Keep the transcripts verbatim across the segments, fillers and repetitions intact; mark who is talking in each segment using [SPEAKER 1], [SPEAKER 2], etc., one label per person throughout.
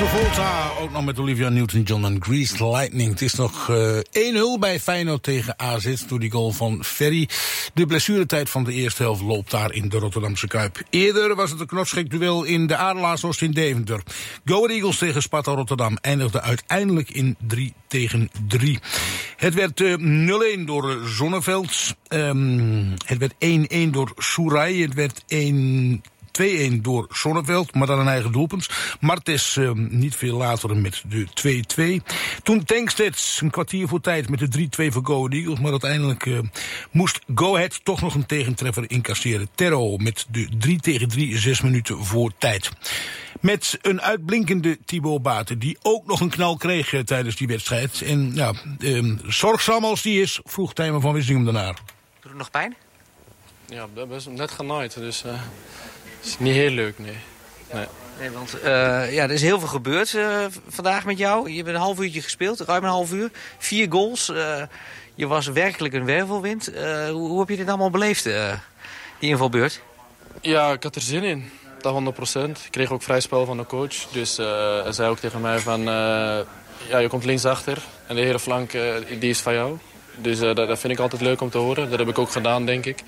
[SPEAKER 1] Travolta, ook nog met Olivia Newton-John en Greased Lightning. Het is nog uh, één nul bij Feyenoord tegen A Z door die goal van Ferry. De blessuretijd van de eerste helft loopt daar in de Rotterdamse Kuip. Eerder was het een knotsgek-duel in de Adelaarshorst in Deventer. Go Ahead Eagles tegen Sparta Rotterdam eindigde uiteindelijk in drie tegen drie. Het werd uh, nul-een door Zonneveld. Um, het werd één-één door Soerai. Het werd één... twee-één door Zonneveld, maar dan een eigen doelpunt. Martes uh, niet veel later met de twee-twee. Toen Tankstedt een kwartier voor tijd met de drie-twee voor Go Ahead Eagles. Maar uiteindelijk uh, moest Go Ahead toch nog een tegentreffer incasseren. Terro met de drie tegen drie, zes minuten voor tijd. Met een uitblinkende Thibaut Baten, die ook nog een knal kreeg uh, tijdens die wedstrijd. En ja, uh, zorgzaam als die is, vroeg Tijmen van Wissinghem daarnaar.
[SPEAKER 2] Doet het nog pijn?
[SPEAKER 3] Ja, best net genaaid, dus... Uh... Het is niet heel leuk, nee. Nee,
[SPEAKER 2] nee want uh, ja, er is heel veel gebeurd uh, vandaag met jou. Je hebt een half uurtje gespeeld, ruim een half uur. Vier goals. Uh, je was werkelijk een wervelwind. Uh, hoe, hoe heb je dit allemaal beleefd, uh, die invalbeurt?
[SPEAKER 3] Ja, ik had er zin in. Dat honderd procent. Ik kreeg ook vrij spel van de coach. Dus uh, hij zei ook tegen mij van... Uh, ja, je komt linksachter en de hele flank uh, die is van jou. Dus uh, dat, dat vind ik altijd leuk om te horen. Dat heb ik ook gedaan, denk ik.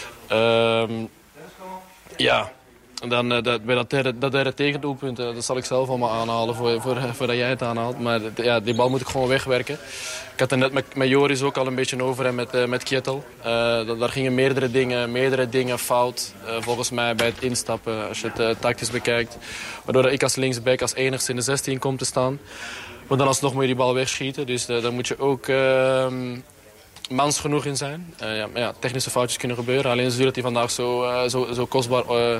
[SPEAKER 3] Uh, ja... En dan uh, dat, bij dat derde, dat derde tegendoelpunt, uh, dat zal ik zelf allemaal aanhalen voor, voor, voordat jij het aanhaalt. Maar ja, die bal moet ik gewoon wegwerken. Ik had er net met, met Joris ook al een beetje over en met, uh, met Kjetil. Uh, daar gingen meerdere dingen, meerdere dingen fout, uh, volgens mij bij het instappen, als je het uh, tactisch bekijkt. Waardoor ik als linksback als enigste in de zestien kom te staan. Maar dan alsnog moet je die bal wegschieten, dus uh, daar moet je ook... Uh, mans genoeg in zijn. Uh, ja, ja, technische foutjes kunnen gebeuren. Alleen zie je dat hij vandaag zo, uh, zo, zo kostbaar uh,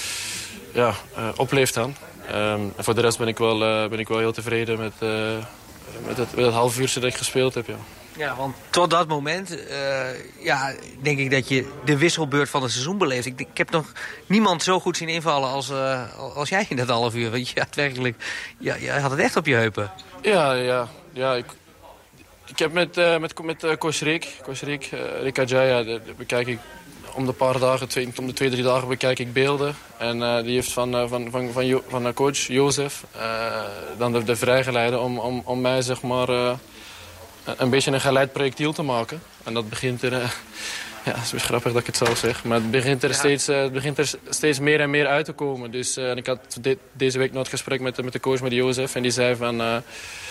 [SPEAKER 3] ja, uh, opleeft dan. Um, en voor de rest ben ik wel, uh, ben ik wel heel tevreden met, uh, met, het, met het half uurtje dat ik gespeeld heb. Ja.
[SPEAKER 2] Ja, want tot dat moment uh, ja, denk ik dat je de wisselbeurt van het seizoen beleeft. Ik, ik heb nog niemand zo goed zien invallen als, uh, als jij in dat half uur. Want je had werkelijk, ja, je had het echt op je heupen.
[SPEAKER 3] Ja, ja, ja. Ik... Ik heb met, uh, met, met uh, Coach Rick, Coach Rick, uh, Rick Adjaya, de, de bekijk ik om de paar dagen, twee, om de twee, drie dagen bekijk ik beelden. En uh, die heeft van, uh, van, van, van, jo, van uh, coach Jozef uh, dan de, de vrijgeleide om, om, om mij zeg maar uh, een beetje een geleid projectiel te maken. En dat begint er, uh, ja, het is weer grappig dat ik het zo zeg, maar het begint er, ja. steeds, uh, het begint er steeds meer en meer uit te komen. Dus uh, en ik had de, deze week nog het gesprek met, met de coach, met Jozef, en die zei van... Uh,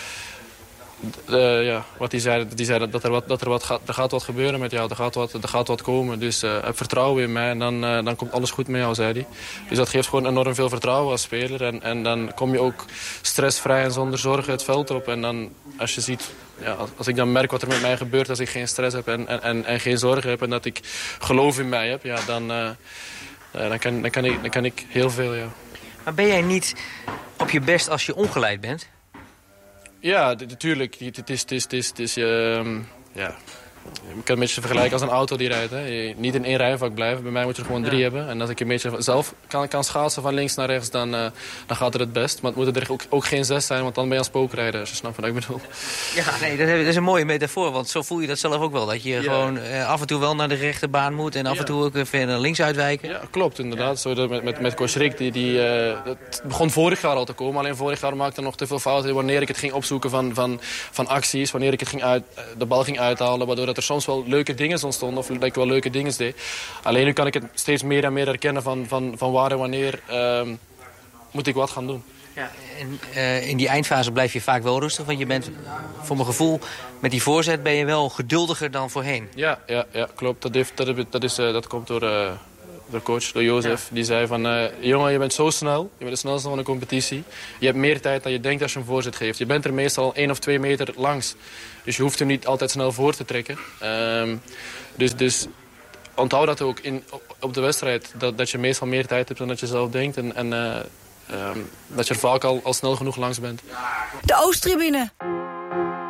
[SPEAKER 3] Uh, ja, wat die zei, die zei dat er, wat, dat er, wat gaat, er gaat wat gebeuren met jou, er gaat wat, er gaat wat komen. Dus uh, heb vertrouwen in mij en dan, uh, dan komt alles goed met jou, zei hij. Dus dat geeft gewoon enorm veel vertrouwen als speler. En, en dan kom je ook stressvrij en zonder zorgen het veld op. En dan, als je ziet, ja, als ik dan merk wat er met mij gebeurt, als ik geen stress heb en, en, en, en geen zorgen heb en dat ik geloof in mij heb, ja, dan, uh, uh, dan, kan, dan, kan ik, dan kan ik heel veel, ja.
[SPEAKER 2] Maar ben jij niet op je best als je ongeleid bent?
[SPEAKER 3] Ja, natuurlijk. Het is, het is, het is, het is uh, ja. Je kan het een beetje vergelijken als een auto die rijdt. Hè. Je niet in één rijvak blijven. Bij mij moet je er gewoon drie ja. hebben. En als ik een beetje zelf kan, kan schaatsen van links naar rechts, dan, uh, dan gaat het het best. Maar het moeten er ook, ook geen zes zijn, want dan ben je als spookrijder. Als je snapt wat ik bedoel.
[SPEAKER 2] Ja, nee, dat is een mooie metafoor. Want zo voel je dat zelf ook wel. Dat je ja. gewoon uh, af en toe wel naar de rechterbaan moet. En af ja. en toe ook even naar links uitwijken. Ja,
[SPEAKER 3] klopt inderdaad. Ja. Zo dat met, met, met Coach Rick, die, die, uh, het begon vorig jaar al te komen. Alleen vorig jaar maakte nog te veel fouten. Wanneer ik het ging opzoeken van, van, van acties. Wanneer ik het ging uit, de bal ging uithalen. Waardoor dat er soms wel leuke dingen ontstonden. Of dat ik wel leuke dingen deed. Alleen nu kan ik het steeds meer en meer herkennen van, van, van waar en wanneer uh, moet ik wat gaan doen.
[SPEAKER 2] Ja, en uh, in die eindfase blijf je vaak wel rustig. Want je bent, voor mijn gevoel, met die voorzet ben je wel geduldiger dan voorheen.
[SPEAKER 3] Ja, ja, ja klopt. Dat, heeft, dat, dat, is, uh, dat komt door... Uh, de coach, door Jozef, ja. die zei van... Uh, jongen, je bent zo snel, je bent de snelste van de competitie. Je hebt meer tijd dan je denkt als je een voorzet geeft. Je bent er meestal één of twee meter langs. Dus je hoeft hem niet altijd snel voor te trekken. Um, dus, dus onthoud dat ook in, op de wedstrijd. Dat, dat je meestal meer tijd hebt dan dat je zelf denkt. En, en uh, um, dat je er vaak al, al snel genoeg langs bent.
[SPEAKER 4] De Oosttribune.